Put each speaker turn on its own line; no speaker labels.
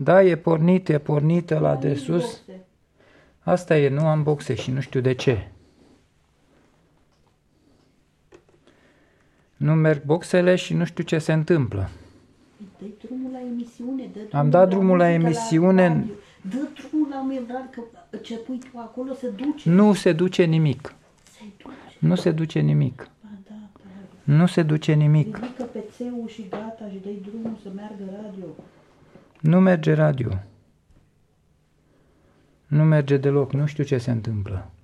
Da, e pornită la de sus. Asta e, nu am boxe și nu știu de ce. Nu merg boxele și nu știu ce se întâmplă.
Dă-i drumul la emisiune.
Am dat drumul la emisiune.
Dă drumul la Mevrar, că ce pui tu acolo se duce.
Nu se duce nimic.
Se duce.
Nu se duce nimic.
Ba da,
Nu se duce nimic.
ridică PC-ul și gata și dă-i drumul să meargă radio.
Nu merge radio. Nu merge deloc. Nu știu ce se întâmplă.